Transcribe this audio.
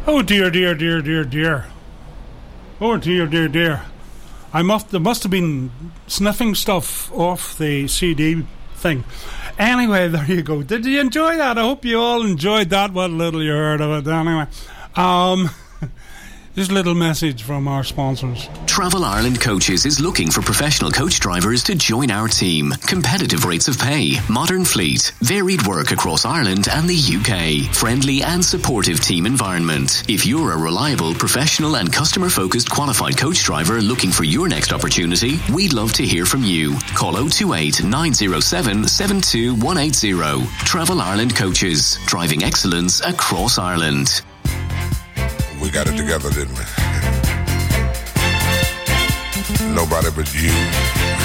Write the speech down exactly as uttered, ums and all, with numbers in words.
Oh dear, dear, dear, dear, dear. Oh dear, dear, dear. I must, there must have been sniffing stuff off the C D thing. Anyway, there you go. Did you enjoy that? I hope you all enjoyed that, what little you heard of it. Anyway, um... just a little message from our sponsors. Travel Ireland Coaches is looking for professional coach drivers to join our team. Competitive rates of pay, modern fleet, varied work across Ireland and the U K. Friendly and supportive team environment. If you're a reliable, professional and customer-focused qualified coach driver looking for your next opportunity, we'd love to hear from you. Call oh two eight, nine oh seven, seven two one eight oh. Travel Ireland Coaches. Driving excellence across Ireland. We got it together, didn't we? Nobody but you.